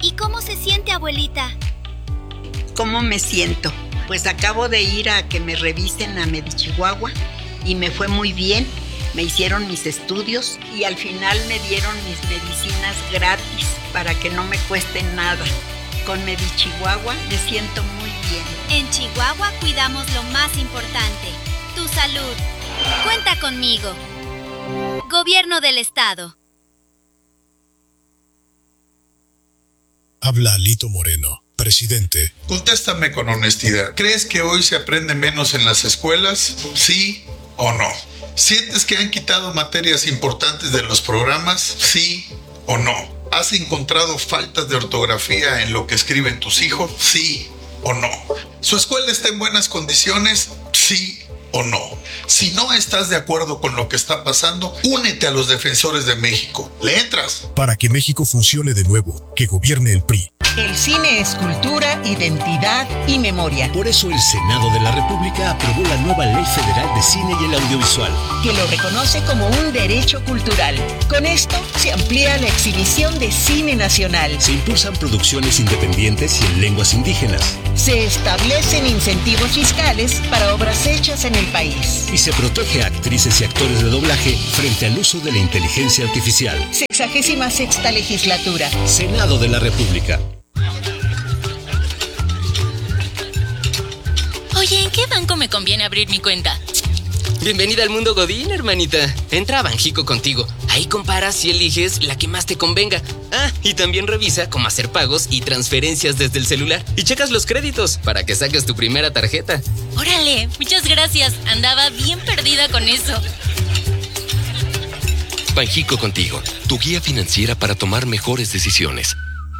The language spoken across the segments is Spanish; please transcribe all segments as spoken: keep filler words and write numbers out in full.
¿Y cómo se siente, abuelita? ¿Cómo me siento? Pues acabo de ir a que me revisen a Medichihuahua y me fue muy bien. Me hicieron mis estudios y al final me dieron mis medicinas gratis para que no me cueste nada. Con Medichihuahua me siento muy bien. En Chihuahua cuidamos lo más importante, tu salud. Cuenta conmigo. Gobierno del Estado. Habla Alito Moreno, presidente. Contéstame con honestidad. ¿Crees que hoy se aprende menos en las escuelas? ¿Sí o no? ¿Sientes que han quitado materias importantes de los programas? ¿Sí o no? ¿Has encontrado faltas de ortografía en lo que escriben tus hijos? ¿Sí o no? ¿Su escuela está en buenas condiciones? ¿Sí o no? Si no estás de acuerdo con lo que está pasando, únete a los defensores de México. ¿Le entras? Para que México funcione de nuevo, que gobierne el P R I. El cine es cultura, identidad y memoria. Por eso el Senado de la República aprobó la nueva Ley Federal de Cine y el Audiovisual, que lo reconoce como un derecho cultural. Con esto se amplía la exhibición de cine nacional. Se impulsan producciones independientes y en lenguas indígenas. Se establecen incentivos fiscales para obras hechas en el país. Y se protege a actrices y actores de doblaje frente al uso de la inteligencia artificial. Sexagésima sexta legislatura. Senado de la República. Oye, ¿en qué banco me conviene abrir mi cuenta? Bienvenida al mundo Godín, hermanita. Entra a Banjico contigo. Ahí comparas y eliges la que más te convenga. Ah, y también revisa cómo hacer pagos y transferencias desde el celular. Y checas los créditos para que saques tu primera tarjeta. Órale, muchas gracias. Andaba bien perdida con eso. Banjico contigo, tu guía financiera para tomar mejores decisiones.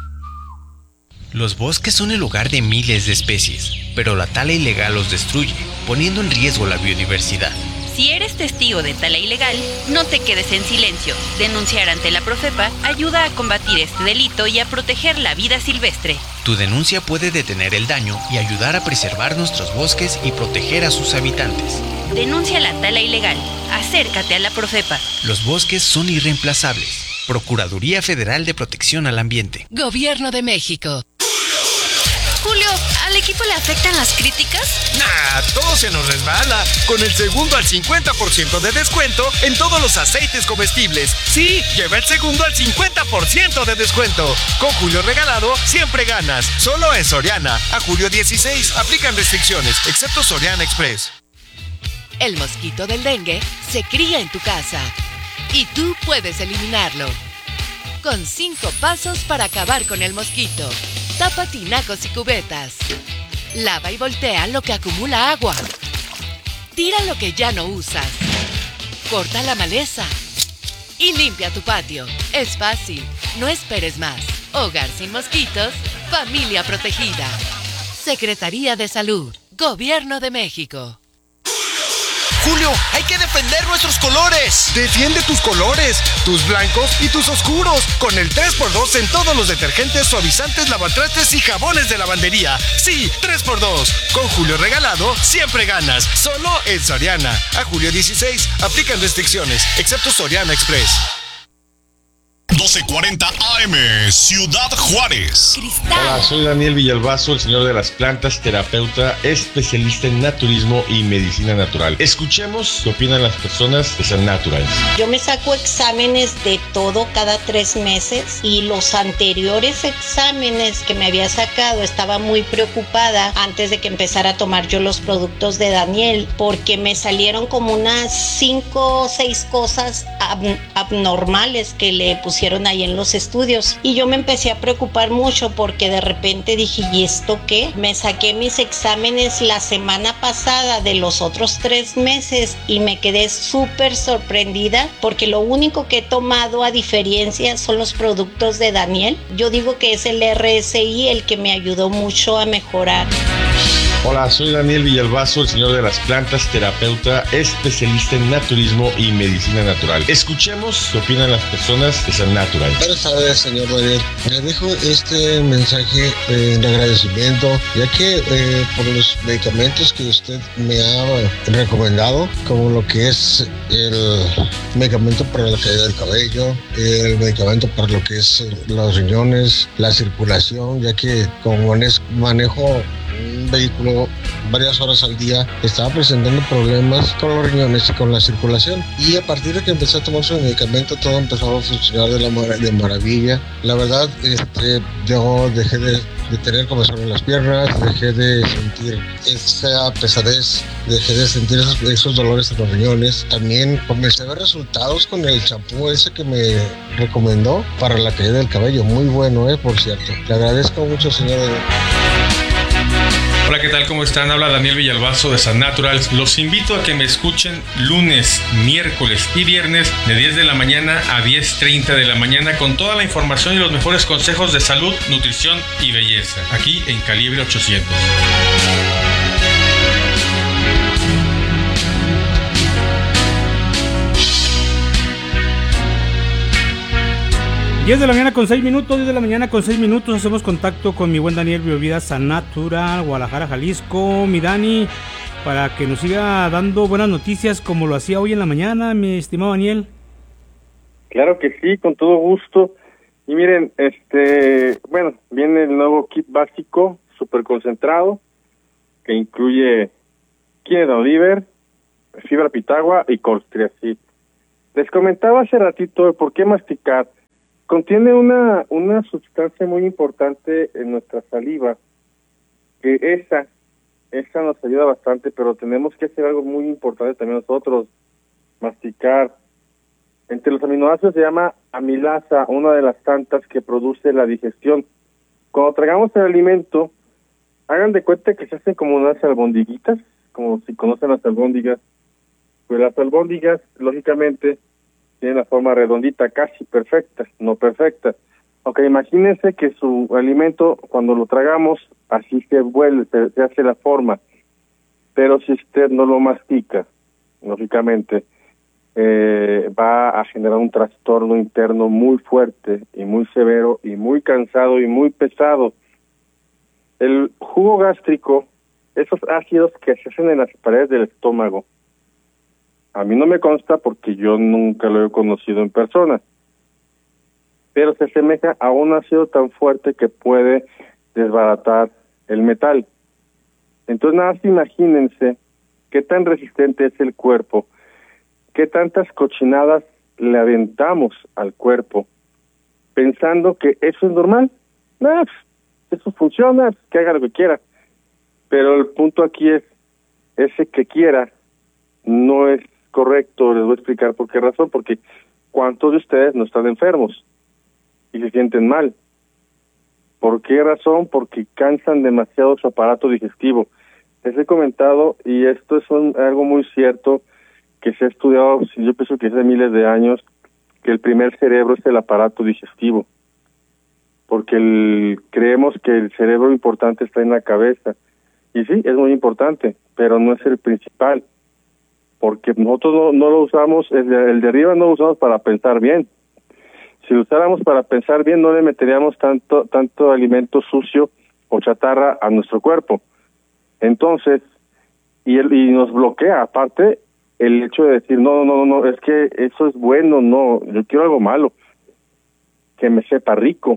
Los bosques son el hogar de miles de especies, pero la tala ilegal los destruye, poniendo en riesgo la biodiversidad. Si eres testigo de tala ilegal, no te quedes en silencio. Denunciar ante la Profepa ayuda a combatir este delito y a proteger la vida silvestre. Tu denuncia puede detener el daño y ayudar a preservar nuestros bosques y proteger a sus habitantes. Denuncia la tala ilegal. Acércate a la Profepa. Los bosques son irreemplazables. Procuraduría Federal de Protección al Ambiente. Gobierno de México. Julio, ¿al equipo le afectan las críticas? Nah, todo se nos resbala. Con el segundo al cincuenta por ciento de descuento en todos los aceites comestibles. Sí, lleva el segundo al cincuenta por ciento de descuento. Con Julio Regalado, siempre ganas. Solo en Soriana. A julio dieciséis, aplican restricciones, excepto Soriana Express. El mosquito del dengue se cría en tu casa y tú puedes eliminarlo. Con cinco pasos para acabar con el mosquito. Tapa tinacos y cubetas. Lava y voltea lo que acumula agua. Tira lo que ya no usas. Corta la maleza. Y limpia tu patio. Es fácil. No esperes más. Hogar sin mosquitos. Familia protegida. Secretaría de Salud. Gobierno de México. Julio, hay que defender nuestros colores. Defiende tus colores, tus blancos y tus oscuros. Con el tres por dos en todos los detergentes, suavizantes, lavatrastes y jabones de lavandería. Sí, tres por dos. Con Julio Regalado, siempre ganas. Solo en Soriana. A julio dieciséis, aplican restricciones, excepto Soriana Express. doce cuarenta A M, Ciudad Juárez. Cristal. Hola, soy Daniel Villalbazo, el señor de las plantas, terapeuta, especialista en naturismo y medicina natural. Escuchemos qué opinan las personas de San Natural. Yo me saco exámenes de todo cada tres meses y los anteriores exámenes que me había sacado estaba muy preocupada antes de que empezara a tomar yo los productos de Daniel porque me salieron como unas cinco o seis cosas ab- abnormales que le pusieron ahí en los estudios y yo me empecé a preocupar mucho porque de repente dije, ¿y esto qué? Me saqué mis exámenes la semana pasada de los otros tres meses y me quedé súper sorprendida porque lo único que he tomado a diferencia son los productos de Daniel. Yo digo que es el R S I el que me ayudó mucho a mejorar. Hola, soy Daniel Villalbazo, el señor de las plantas, terapeuta, especialista en naturismo y medicina natural. Escuchemos qué opinan las personas de San Natural. Buenas tardes, señor Daniel. Le dejo este mensaje eh, de agradecimiento, ya que eh, por los medicamentos que usted me ha recomendado, como lo que es el medicamento para la caída del cabello, el medicamento para lo que es los riñones, la circulación, ya que como manejo un vehículo varias horas al día, estaba presentando problemas con los riñones y con la circulación, y a partir de que empecé a tomar su medicamento todo empezó a funcionar de, la mar- de maravilla. La verdad, este, yo dejé de, de tener comezón en las piernas, dejé de sentir esa pesadez, dejé de sentir esos, esos dolores en los riñones. También comencé a ver resultados con el champú ese que me recomendó para la caída del cabello, muy bueno, eh, por cierto. Le agradezco mucho, señor. Hola, ¿qué tal? ¿Cómo están? Habla Daniel Villalbazo de San Natural. Los invito a que me escuchen lunes, miércoles y viernes de diez de la mañana a diez treinta de la mañana con toda la información y los mejores consejos de salud, nutrición y belleza. Aquí en Calibre ochocientos. diez de la mañana con seis minutos, diez de la mañana con seis minutos, hacemos contacto con mi buen Daniel Biovida San Natural, Guadalajara, Jalisco. Mi Dani, para que nos siga dando buenas noticias como lo hacía hoy en la mañana, mi estimado Daniel. Claro que sí, con todo gusto. Y miren, este, bueno, viene el nuevo kit básico, súper concentrado, que incluye quinoa Oliver, fibra pitagua y colstriacid. Les comentaba hace ratito de por qué masticar. Contiene una, una sustancia muy importante en nuestra saliva, que esa, esa nos ayuda bastante, pero tenemos que hacer algo muy importante también nosotros, masticar. Entre los aminoácidos se llama amilasa, una de las tantas que produce la digestión. Cuando tragamos el alimento, hagan de cuenta que se hacen como unas albondiguitas, como si conocen las albóndigas. Pues las albóndigas, lógicamente, tiene la forma redondita, casi perfecta, no perfecta. Ok, imagínense que su alimento, cuando lo tragamos, así se vuelve, se, se hace la forma. Pero si usted no lo mastica, lógicamente, eh, va a generar un trastorno interno muy fuerte y muy severo y muy cansado y muy pesado. El jugo gástrico, esos ácidos que se hacen en las paredes del estómago, a mí no me consta porque yo nunca lo he conocido en persona, pero se asemeja a un ácido tan fuerte que puede desbaratar el metal. Entonces nada más imagínense qué tan resistente es el cuerpo, qué tantas cochinadas le aventamos al cuerpo, pensando que eso es normal. No, eso funciona, que haga lo que quiera. Pero el punto aquí es, ese que quiera no es correcto. Les voy a explicar por qué razón. Porque ¿cuántos de ustedes no están enfermos y se sienten mal? ¿Por qué razón? Porque cansan demasiado su aparato digestivo. Les he comentado, y esto es un, algo muy cierto, que se ha estudiado, yo pienso que hace miles de años, que el primer cerebro es el aparato digestivo. Porque el, creemos que el cerebro importante está en la cabeza. Y sí, es muy importante, pero no es el principal. Porque nosotros no, no lo usamos, el de, el de arriba no lo usamos para pensar bien. Si lo usáramos para pensar bien, no le meteríamos tanto tanto alimento sucio o chatarra a nuestro cuerpo. Entonces, y, el, y nos bloquea, aparte, el hecho de decir, no, no, no, no, es que eso es bueno, no, yo quiero algo malo, que me sepa rico.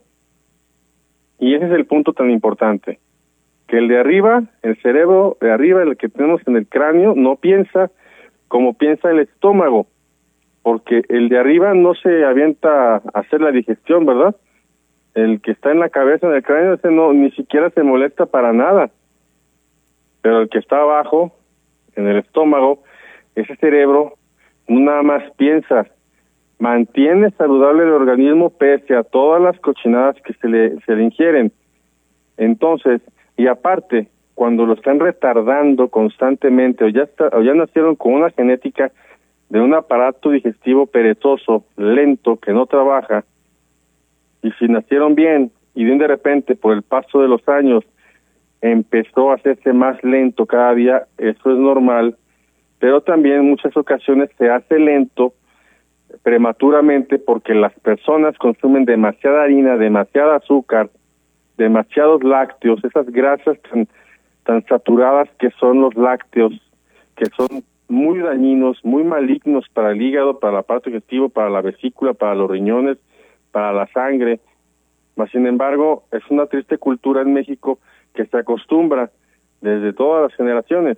Y ese es el punto tan importante, que el de arriba, el cerebro de arriba, el que tenemos en el cráneo, no piensa como piensa el estómago, porque el de arriba no se avienta a hacer la digestión, ¿verdad? El que está en la cabeza, en el cráneo, ese no, ni siquiera se molesta para nada. Pero el que está abajo, en el estómago, ese cerebro, no nada más piensa, mantiene saludable el organismo pese a todas las cochinadas que se le, se le ingieren. Entonces, y aparte, cuando lo están retardando constantemente, o ya está, o ya nacieron con una genética de un aparato digestivo perezoso, lento, que no trabaja, y si nacieron bien, y bien de repente, por el paso de los años, empezó a hacerse más lento cada día, eso es normal, pero también en muchas ocasiones se hace lento prematuramente porque las personas consumen demasiada harina, demasiada azúcar, demasiados lácteos, esas grasas tan, tan saturadas que son los lácteos, que son muy dañinos, muy malignos para el hígado, para el aparato digestivo, para la vesícula, para los riñones, para la sangre. Mas, sin embargo, es una triste cultura en México que se acostumbra desde todas las generaciones.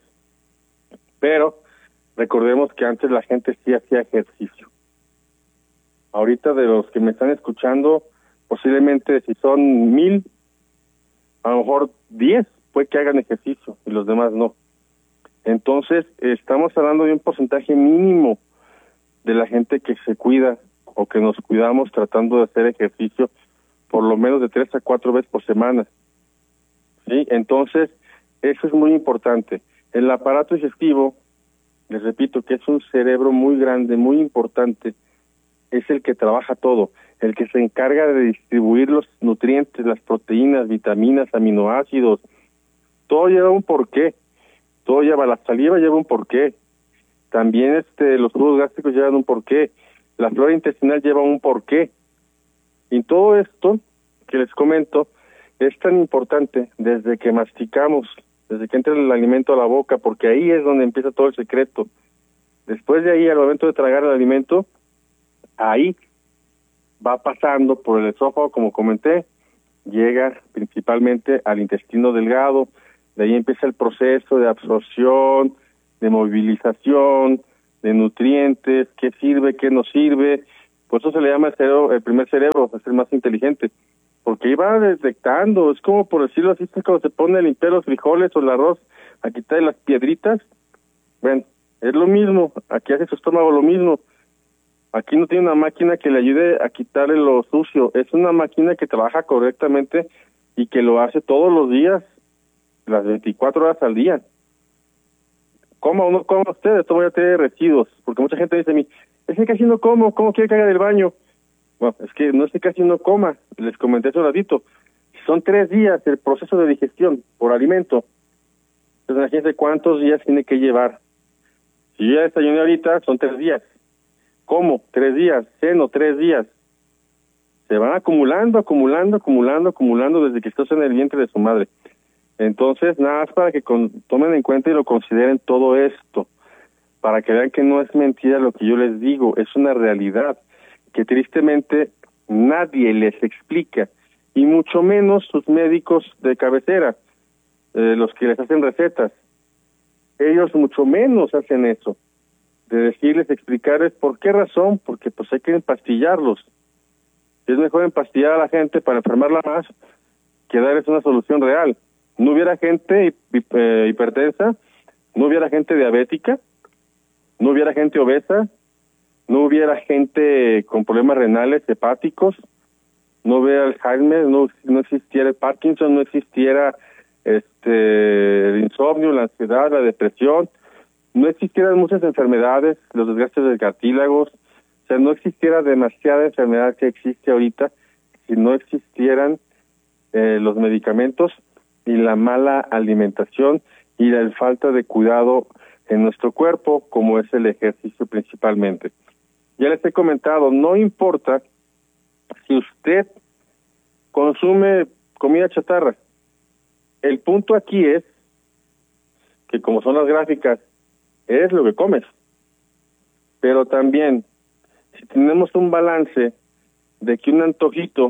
Pero recordemos que antes la gente sí hacía ejercicio. Ahorita de los que me están escuchando, posiblemente si son mil, a lo mejor diez puede que hagan ejercicio y los demás no. Entonces, estamos hablando de un porcentaje mínimo de la gente que se cuida o que nos cuidamos tratando de hacer ejercicio por lo menos de tres a cuatro veces por semana. ¿Sí? Entonces, eso es muy importante. El aparato digestivo, les repito que es un cerebro muy grande, muy importante, es el que trabaja todo, el que se encarga de distribuir los nutrientes, las proteínas, vitaminas, aminoácidos. Todo lleva un porqué. Todo lleva, la saliva lleva un porqué. También este, los jugos gástricos llevan un porqué. La flora intestinal lleva un porqué. Y todo esto que les comento es tan importante desde que masticamos, desde que entra el alimento a la boca, porque ahí es donde empieza todo el secreto. Después de ahí, al momento de tragar el alimento, ahí va pasando por el esófago, como comenté, llega principalmente al intestino delgado, de ahí empieza el proceso de absorción, de movilización, de nutrientes, qué sirve, qué no sirve. Por eso se le llama el cerebro, el primer cerebro, es el más inteligente, porque iba detectando, es como por decirlo así, es cuando se pone a limpiar los frijoles o el arroz, a quitar las piedritas. Bueno, es lo mismo, aquí hace su estómago lo mismo. Aquí no tiene una máquina que le ayude a quitarle lo sucio, es una máquina que trabaja correctamente y que lo hace todos los días, las veinticuatro horas al día. Coma o no coma usted, esto voy a tener residuos, porque mucha gente dice a mí, es que casi no como, ¿cómo quiere que haga del baño? Bueno, es que no es que casi no coma, les comenté hace un ratito, son tres días el proceso de digestión por alimento. Entonces imagínense cuántos días tiene que llevar. Si yo ya desayuné ahorita, son tres días. Como, tres días, ceno, tres días. Se van acumulando, acumulando, acumulando, acumulando desde que estás en el vientre de su madre. Entonces, nada más para que con, tomen en cuenta y lo consideren todo esto, para que vean que no es mentira lo que yo les digo, es una realidad que tristemente nadie les explica, y mucho menos sus médicos de cabecera, eh, los que les hacen recetas. Ellos mucho menos hacen eso, de decirles, explicarles por qué razón, porque pues hay que empastillarlos. Es mejor empastillar a la gente para enfermarla más que darles una solución real. No hubiera gente hipertensa, no hubiera gente diabética, no hubiera gente obesa, no hubiera gente con problemas renales, hepáticos, no hubiera Alzheimer, no, no existiera el Parkinson, no existiera este el insomnio, la ansiedad, la depresión, no existieran muchas enfermedades, los desgastes de cartílagos, o sea, no existiera demasiada enfermedad que existe ahorita si no existieran eh, los medicamentos y la mala alimentación y la falta de cuidado en nuestro cuerpo, como es el ejercicio principalmente. Ya les he comentado, no importa si usted consume comida chatarra, el punto aquí es que, como son las gráficas, es lo que comes, pero también si tenemos un balance de que un antojito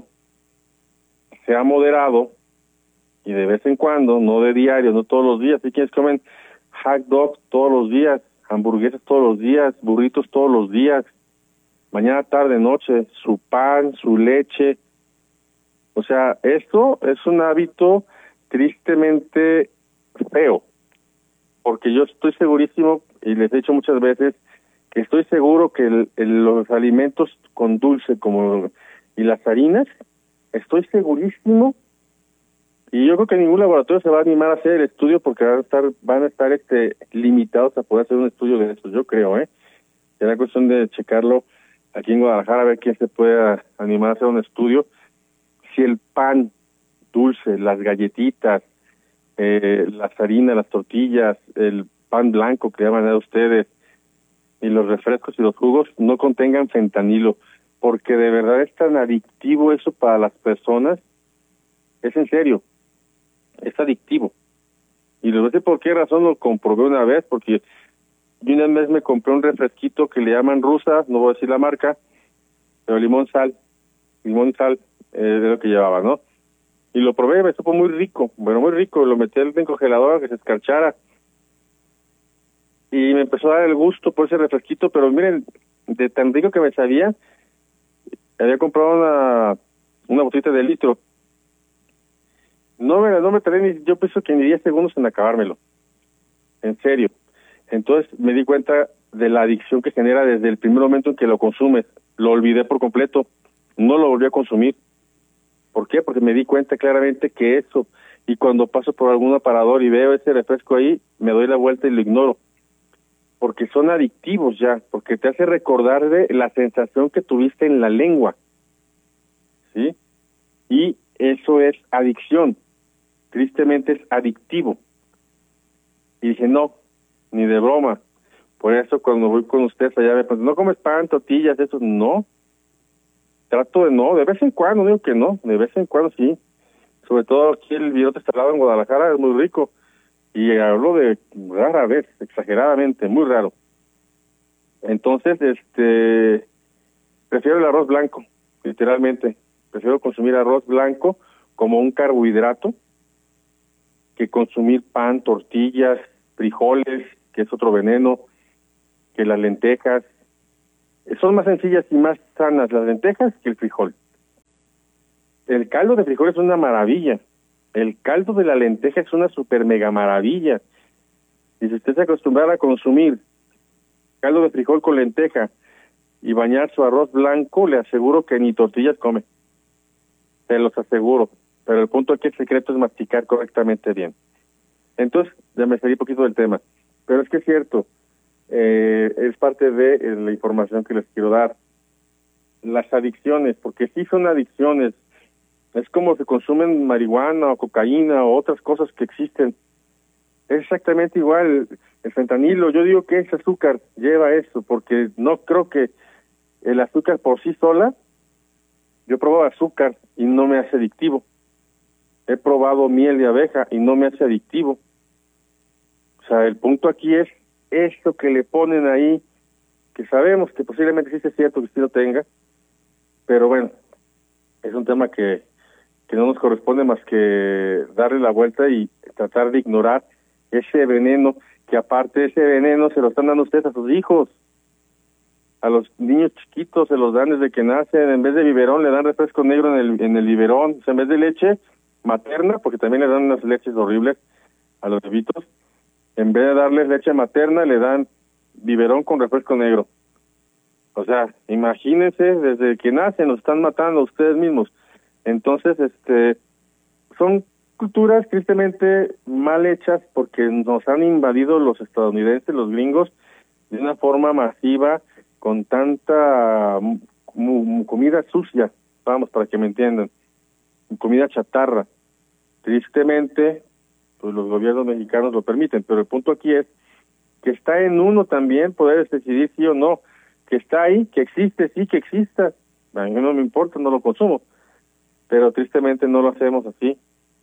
sea moderado y de vez en cuando, no de diario, no todos los días. Hay quienes comen hot dogs todos los días, hamburguesas todos los días, burritos todos los días, mañana, tarde, noche, su pan, su leche. O sea, esto es un hábito tristemente feo, porque yo estoy segurísimo, y les he dicho muchas veces, que estoy seguro que el, el, los alimentos con dulce como y las harinas, estoy segurísimo, y yo creo que ningún laboratorio se va a animar a hacer el estudio porque van a estar van a estar este limitados a poder hacer un estudio de eso, yo creo, ¿eh? Será cuestión de checarlo aquí en Guadalajara, a ver quién se puede animar a hacer un estudio. Si el pan dulce, las galletitas, eh, las harinas, las tortillas, el pan blanco que llaman a ustedes, y los refrescos y los jugos no contengan fentanilo, porque de verdad es tan adictivo eso para las personas. Es en serio, es adictivo. Y les voy a decir por qué razón lo comprobé una vez, porque yo una vez me compré un refresquito que le llaman Rusa, no voy a decir la marca, pero limón sal, limón sal, eh, de lo que llevaba, ¿no? Y lo probé, me supo muy rico, bueno, muy rico, lo metí en el congelador que se escarchara, y me empezó a dar el gusto por ese refresquito, pero miren, de tan rico que me sabía, había comprado una, una botellita de litro. No me, no me tardé ni, yo pienso que ni diez segundos en acabármelo. En serio. Entonces me di cuenta de la adicción que genera desde el primer momento en que lo consumes. Lo olvidé por completo. No lo volví a consumir. ¿Por qué? Porque me di cuenta claramente que eso, y cuando paso por algún aparador y veo ese refresco ahí, me doy la vuelta y lo ignoro. Porque son adictivos ya, porque te hace recordar de la sensación que tuviste en la lengua. ¿Sí? Y eso es adicción. Tristemente es adictivo. Y dije, no, ni de broma. Por eso cuando voy con ustedes allá, me pues, no comes pan, tortillas, eso, no. Trato de no, de vez en cuando, digo que no, de vez en cuando sí. Sobre todo aquí el virote salado en Guadalajara es muy rico. Y hablo de rara vez, exageradamente, muy raro. Entonces, este, prefiero el arroz blanco, literalmente. Prefiero consumir arroz blanco como un carbohidrato que consumir pan, tortillas, frijoles, que es otro veneno, que las lentejas. Son más sencillas y más sanas las lentejas que el frijol. El caldo de frijol es una maravilla. El caldo de la lenteja es una super mega maravilla. Y si usted se acostumbra a consumir caldo de frijol con lenteja y bañar su arroz blanco, le aseguro que ni tortillas come. Se los aseguro. Pero el punto aquí, el secreto es masticar correctamente bien. Entonces, ya me salí un poquito del tema. Pero es que es cierto, eh, es parte de eh, la información que les quiero dar. Las adicciones, porque sí son adicciones. Es como se consumen marihuana o cocaína o otras cosas que existen. Es exactamente igual el fentanilo. Yo digo que ese azúcar lleva eso, porque no creo que el azúcar por sí sola. Yo he probado azúcar y no me hace adictivo. He probado miel de abeja y no me hace adictivo. O sea, el punto aquí es esto que le ponen ahí, que sabemos que posiblemente sí es cierto que sí lo tenga, pero bueno, es un tema que, que no nos corresponde más que darle la vuelta y tratar de ignorar ese veneno, que aparte de ese veneno se lo están dando ustedes a sus hijos. A los niños chiquitos se los dan desde que nacen. En vez de biberón le dan refresco negro en el, en el biberón. O sea, en vez de leche materna, porque también le dan unas leches horribles a los bebitos, en vez de darles leche materna le dan biberón con refresco negro. O sea, imagínense, desde que nacen los están matando a ustedes mismos. Entonces, este, son culturas tristemente mal hechas porque nos han invadido los estadounidenses, los gringos, de una forma masiva, con tanta comida sucia, vamos, para que me entiendan, comida chatarra. Tristemente, pues los gobiernos mexicanos lo permiten, pero el punto aquí es que está en uno también poder decidir sí o no, que está ahí, que existe, sí que exista. A mí no me importa, no lo consumo, pero tristemente no lo hacemos así.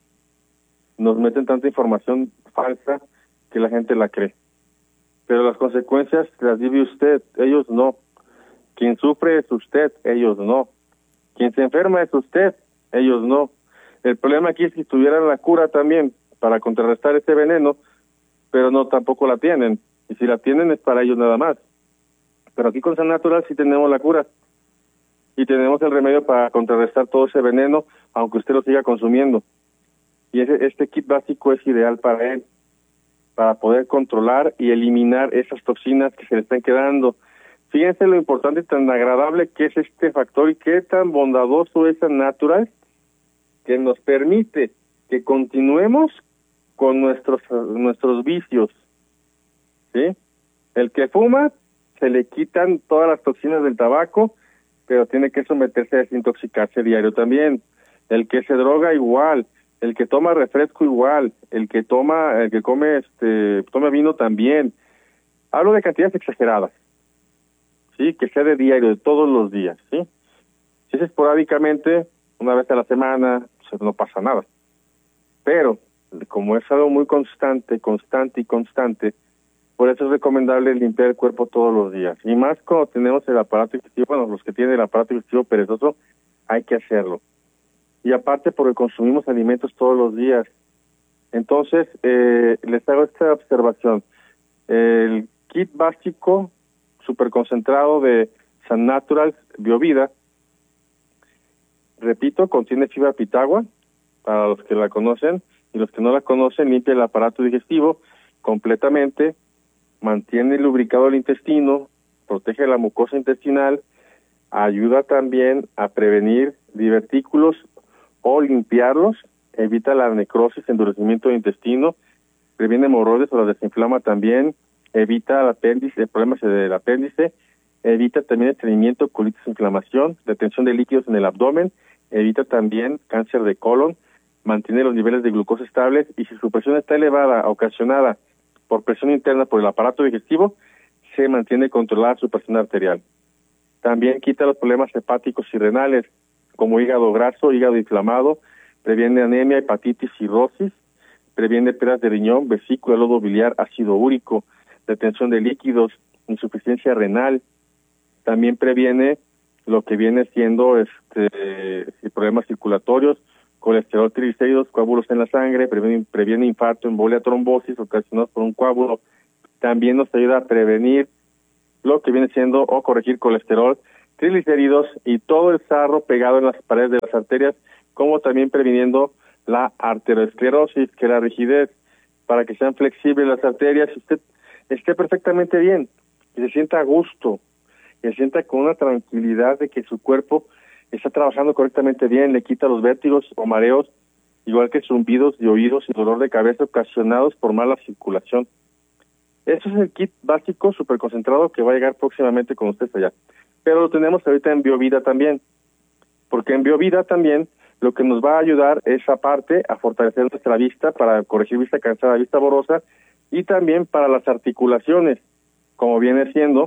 Nos meten tanta información falsa que la gente la cree. Pero las consecuencias las vive usted, ellos no. Quien sufre es usted, ellos no. Quien se enferma es usted, ellos no. El problema aquí es que tuvieran la cura también para contrarrestar ese veneno, pero no, tampoco la tienen. Y si la tienen es para ellos nada más. Pero aquí con San Natural sí tenemos la cura. Y tenemos el remedio para contrarrestar todo ese veneno, aunque usted lo siga consumiendo. Y ese, este kit básico es ideal para él, para poder controlar y eliminar esas toxinas que se le están quedando. Fíjense lo importante y tan agradable que es este factor y qué tan bondadoso es San Natural, que nos permite que continuemos con nuestros nuestros vicios. ¿Sí? El que fuma, se le quitan todas las toxinas del tabaco, pero tiene que someterse a desintoxicarse diario también. El que se droga, igual. el que toma refresco igual, el que toma, el que come, este, toma vino también. Hablo de cantidades exageradas, sí, que sea de diario, de todos los días, sí. Si es esporádicamente, una vez a la semana, pues no pasa nada. Pero como es algo muy constante, constante y constante, por eso es recomendable limpiar el cuerpo todos los días. Y más cuando tenemos el aparato digestivo, bueno, los que tienen el aparato digestivo perezoso, hay que hacerlo. Y aparte porque consumimos alimentos todos los días. Entonces, eh, les hago esta observación. El kit básico super concentrado de San Naturals Biovida, repito, contiene fibra pitagua, para los que la conocen, y los que no la conocen, limpia el aparato digestivo completamente, mantiene lubricado el intestino, protege la mucosa intestinal, ayuda también a prevenir divertículos o limpiarlos, evita la necrosis, endurecimiento del intestino, previene hemorroides o la desinflama también, evita el apéndice, problemas del apéndice, evita también estreñimiento, colitis, inflamación, retención de líquidos en el abdomen, evita también cáncer de colon, mantiene los niveles de glucosa estables y si su presión está elevada, ocasionada por presión interna por el aparato digestivo, se mantiene controlada su presión arterial. También quita los problemas hepáticos y renales, como hígado graso, hígado inflamado, previene anemia, hepatitis, cirrosis, previene pérdidas de riñón, vesícula, lodo biliar, ácido úrico, retención de líquidos, insuficiencia renal. También previene lo que viene siendo este problemas circulatorios, colesterol, triglicéridos, coágulos en la sangre, previene, previene infarto, embolia, trombosis ocasionados por un coágulo. También nos ayuda a prevenir lo que viene siendo o corregir colesterol, triglicéridos y todo el sarro pegado en las paredes de las arterias, como también previniendo la arteriosclerosis, que es la rigidez, para que sean flexibles las arterias y usted esté perfectamente bien, y se sienta a gusto, y se sienta con una tranquilidad de que su cuerpo está trabajando correctamente bien, le quita los vértigos o mareos, igual que zumbidos de oídos y dolor de cabeza ocasionados por mala circulación. Eso es el kit básico super concentrado que va a llegar próximamente con ustedes allá. Pero lo tenemos ahorita en Biovida también, porque en Biovida también lo que nos va a ayudar es aparte a fortalecer nuestra vista para corregir vista cansada, vista borrosa, y también para las articulaciones, como viene siendo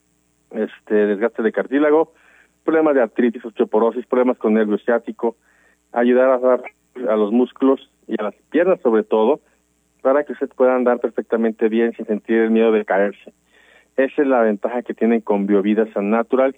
este desgaste de cartílago, problemas de artritis, osteoporosis, problemas con nervio ciático, ayudar a dar a los músculos y a las piernas sobre todo, para que ustedes puedan andar perfectamente bien sin sentir el miedo de caerse. Esa es la ventaja que tienen con Biovida San Natural,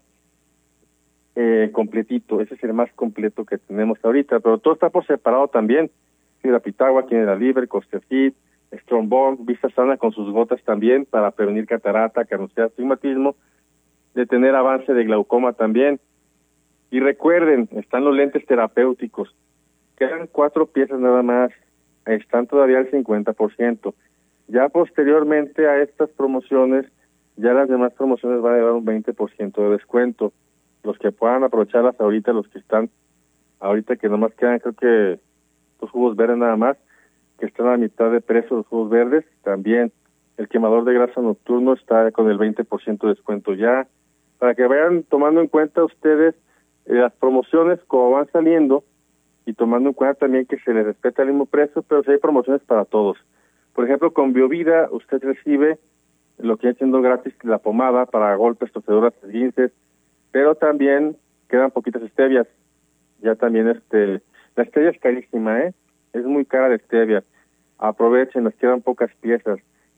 eh, completito, ese es el más completo que tenemos ahorita, pero todo está por separado también. Fibra pitagua, quinera libre, Costefit, Strong Bone, Vista Sana con sus gotas también para prevenir catarata, carnosidad, astigmatismo, detener avance de glaucoma también. Y recuerden, están los lentes terapéuticos, quedan cuatro piezas nada más, están todavía al cincuenta por ciento. Ya posteriormente a estas promociones, ya las demás promociones van a llevar un veinte por ciento de descuento. Los que puedan aprovecharlas ahorita, los que están ahorita que nomás quedan, creo que los jugos verdes nada más, que están a mitad de precio los jugos verdes, también el quemador de grasa nocturno está con el veinte por ciento de descuento ya, para que vayan tomando en cuenta ustedes eh, las promociones como van saliendo y tomando en cuenta también que se les respeta el mismo precio, pero sí hay promociones para todos. Por ejemplo, con Biovida usted recibe lo que viene siendo gratis la pomada para golpes, torceduras, esguinces, pero también quedan poquitas stevias. Ya también este la stevia es carísima, ¿eh? Es muy cara la stevia. Aprovechen, les quedan pocas piezas.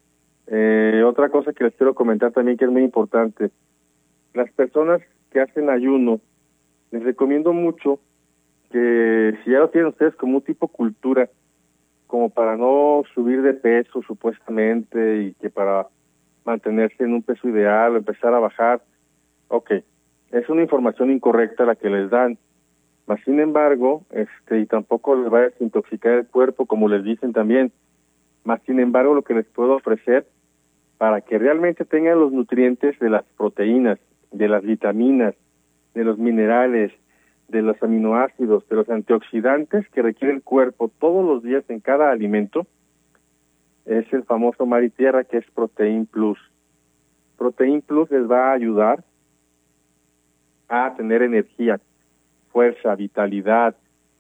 Eh, otra cosa que les quiero comentar también que es muy importante. Las personas que hacen ayuno, les recomiendo mucho que si ya lo tienen ustedes como un tipo cultura, como para no subir de peso supuestamente y que para mantenerse en un peso ideal o empezar a bajar, ok, es una información incorrecta la que les dan, mas sin embargo, este y tampoco les va a desintoxicar el cuerpo como les dicen también, mas sin embargo lo que les puedo ofrecer para que realmente tengan los nutrientes de las proteínas, de las vitaminas, de los minerales, de los aminoácidos, de los antioxidantes que requiere el cuerpo todos los días en cada alimento, es el famoso mar y tierra, que es Protein Plus. Protein Plus les va a ayudar a tener energía, fuerza, vitalidad,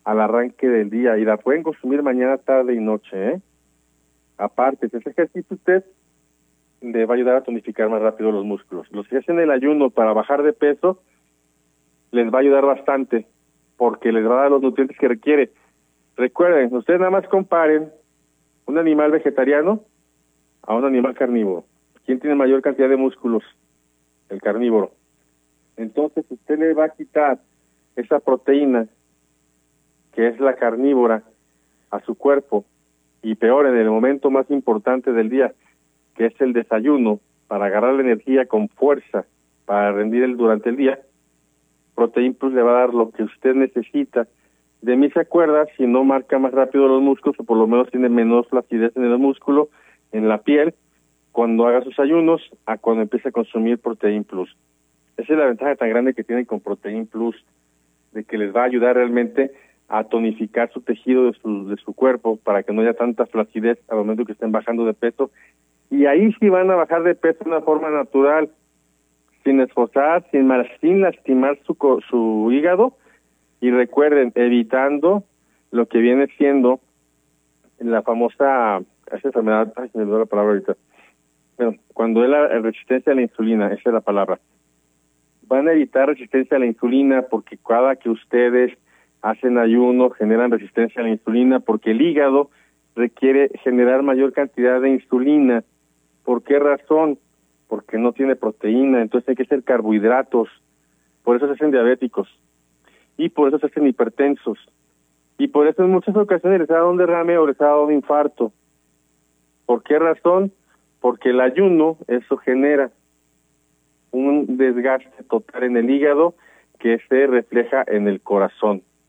al arranque del día y la pueden consumir mañana, tarde y noche, ¿eh? Aparte, si ese ejercicio usted le va a ayudar a tonificar más rápido los músculos. Los que hacen el ayuno para bajar de peso les va a ayudar bastante porque les va a dar los nutrientes que requiere. Recuerden, ustedes nada más comparen un animal vegetariano a un animal carnívoro. ¿Quién tiene mayor cantidad de músculos? El carnívoro. Entonces, usted le va a quitar esa proteína que es la carnívora a su cuerpo, y peor en el momento más importante del día, que es el desayuno, para agarrar la energía con fuerza para rendir el, durante el día. Protein Plus le va a dar lo que usted necesita. De mí se acuerda si no marca más rápido los músculos, o por lo menos tiene menos flacidez en el músculo, en la piel, cuando haga sus ayunos, a cuando empiece a consumir Protein Plus. Esa es la ventaja tan grande que tienen con Protein Plus, de que les va a ayudar realmente a tonificar su tejido de su, de su cuerpo para que no haya tanta flacidez al momento que estén bajando de peso. Y ahí sí van a bajar de peso de una forma natural, sin esforzar, sin, sin lastimar su, su hígado. Y recuerden, evitando lo que viene siendo la famosa, esa enfermedad, ay, se me olvidó la palabra ahorita, bueno, cuando es la resistencia a la insulina, esa es la palabra. Van a evitar resistencia a la insulina porque cada que ustedes hacen ayuno generan resistencia a la insulina, porque el hígado requiere generar mayor cantidad de insulina. ¿Por qué razón? Porque no tiene proteína, entonces hay que hacer carbohidratos. Por eso se hacen diabéticos y por eso se hacen hipertensos y por eso en muchas ocasiones les ha dado un derrame o les ha dado un infarto. ¿Por qué razón? Porque el ayuno, eso genera un desgaste total en el hígado que se refleja en el corazón.